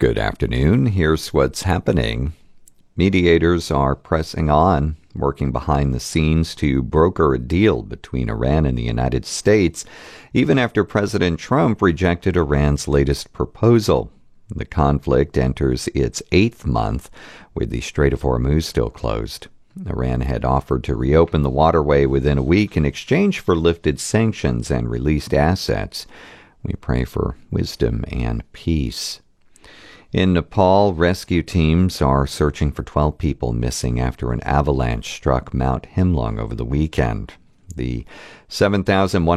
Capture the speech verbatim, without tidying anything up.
Good afternoon. Here's what's happening. Mediators are pressing on, working behind the scenes to broker a deal between Iran and the United States, even after President Trump rejected Iran's latest proposal. The conflict enters its eighth month, with the Strait of Hormuz still closed. Iran had offered to reopen the waterway within a week in exchange for lifted sanctions and released assets. We pray for wisdom and peace. In Nepal, rescue teams are searching for twelve people missing after an avalanche struck Mount Himlung over the weekend. The seven thousand one